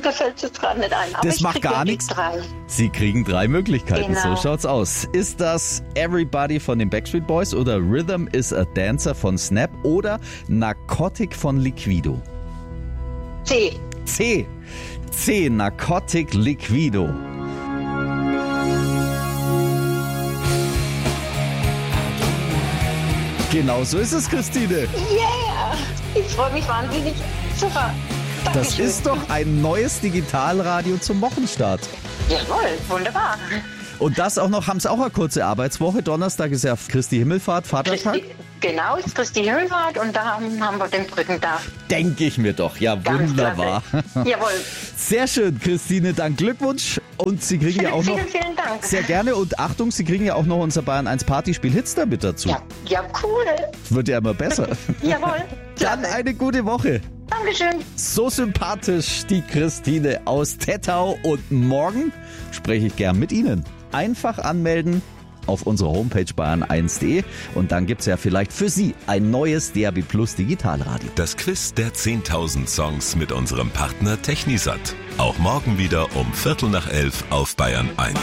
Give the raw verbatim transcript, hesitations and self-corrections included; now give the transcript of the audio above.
da fällt es jetzt gerade nicht ein. Aber Das ich macht krieg gar ja die nichts. drei. Sie kriegen drei Möglichkeiten, Genau. so schaut's aus. Ist das Everybody von den Backstreet Boys oder Rhythm is a Dancer von Snap oder Narcotic von Liquido? C. C. C. Narcotic Liquido. Genau so ist es, Christine. Yeah! Ich freue mich wahnsinnig. Super. Das Dankeschön. ist doch ein neues Digitalradio zum Wochenstart. Jawohl, wunderbar. Und das auch noch, haben Sie auch eine kurze Arbeitswoche. Donnerstag ist ja Christi Himmelfahrt, Vatertag. Christi, genau, ist Christi Himmelfahrt und da haben haben wir den Brückentag. Denke ich mir doch. Ja, Ganz wunderbar. klasse. Jawohl. Sehr schön, Christine. Dann Glückwunsch. Und Sie kriegen ja auch noch... Vielen, vielen Dank. Sehr gerne. Und Achtung, Sie kriegen ja auch noch unser Bayern eins Partyspiel Hitstar mit dazu. Ja, ja, cool. Wird ja immer besser. Jawohl. Dann Klasse. eine gute Woche. Dankeschön. So sympathisch, die Christine aus Tettau. Und morgen spreche ich gern mit Ihnen. Einfach anmelden auf unserer Homepage bayern eins punkt de und dann gibt's ja vielleicht für Sie ein neues D A B Plus Digitalradio. Das Quiz der zehntausend Songs mit unserem Partner Technisat. Auch morgen wieder um Viertel nach elf auf Bayern eins.